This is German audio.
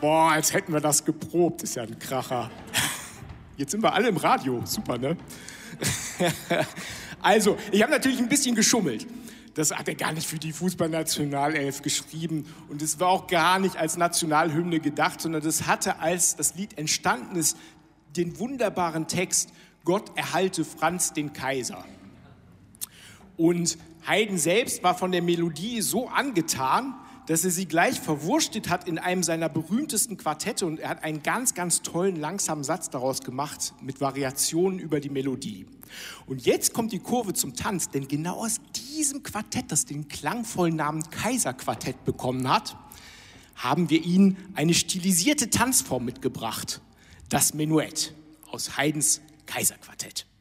Boah, als hätten wir das geprobt. Ist ja ein Kracher. Jetzt sind wir alle im Radio. Super, ne? Also, ich habe natürlich ein bisschen geschummelt. Das hat er gar nicht für die Fußballnationalelf geschrieben und es war auch gar nicht als Nationalhymne gedacht, sondern das hatte, als das Lied entstanden ist, den wunderbaren Text Gott erhalte Franz den Kaiser. Und Haydn selbst war von der Melodie so angetan, dass er sie gleich verwurstet hat in einem seiner berühmtesten Quartette und er hat einen ganz, ganz tollen, langsamen Satz daraus gemacht mit Variationen über die Melodie. Und jetzt kommt die Kurve zum Tanz, denn genau aus diesem Quartett, das den klangvollen Namen Kaiserquartett bekommen hat, haben wir Ihnen eine stilisierte Tanzform mitgebracht, das Menuett aus Haydns Kaiserquartett.